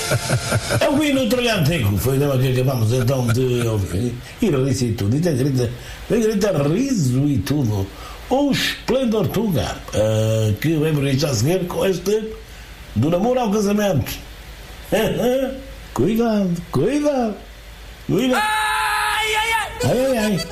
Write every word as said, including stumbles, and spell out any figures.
É o hino troianteco, foi o que acabamos então de ouvir. E riso e tudo, e tem grita, tem grita riso e tudo. O Esplendor Tuga, uh, que vem por já a seguir com este do namoro ao casamento. Cuidado, cuidado, cuidado. Ai, ai, ai. Ai, ai, ai.